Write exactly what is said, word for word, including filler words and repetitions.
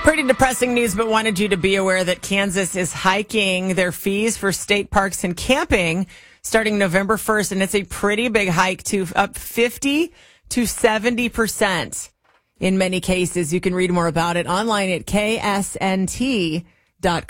Pretty depressing news, but wanted you to be aware that Kansas is hiking their fees for state parks and camping starting November first, and it's a pretty big hike to up fifty to seventy percent in many cases. You can read more about it online at K S N T dot com.